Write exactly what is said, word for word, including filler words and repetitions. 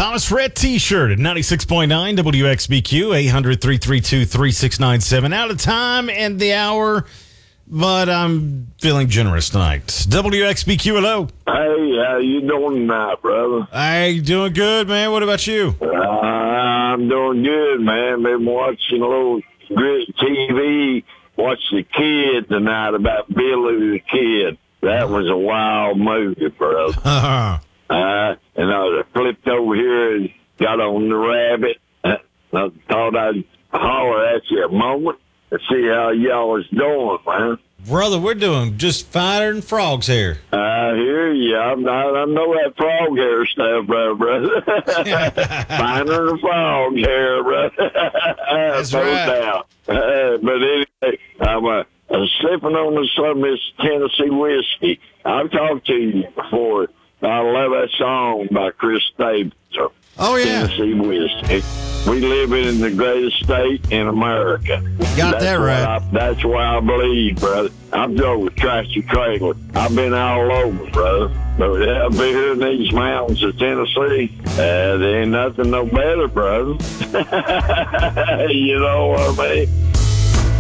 Thomas Red T-shirt at ninety-six point nine W X B Q, eight hundred, three three two, three six nine seven. Out of time and the hour, but I'm feeling generous tonight. W X B Q, hello. Hey, how you doing tonight, brother? Hey, doing good, man. What about you? Uh, I'm doing good, man. Been watching a little great T V. Watched The Kid tonight about Billy the Kid. That was a wild movie, brother. Uh-huh. Uh, and I flipped over here and got on the rabbit. Uh, I thought I'd holler at you a moment and see how y'all was doing, man. Brother, we're doing just finer than frogs here. I hear you. I'm not, I know that frog hair stuff, brother. brother. Finer than frog hair, brother. That's no right. doubt. Uh, but anyway, I'm uh, I'm sipping on some of this Tennessee whiskey. I've talked to you before. I love that song by Chris Stapleton. Oh, yeah. Tennessee whiskey. We live in the greatest state in America. Got that's that right. I, that's why I believe, brother. I'm drove a tractor trailer. I've been all over, brother. But I've been here in these mountains of Tennessee. Uh, there ain't nothing no better, brother. You know what I mean?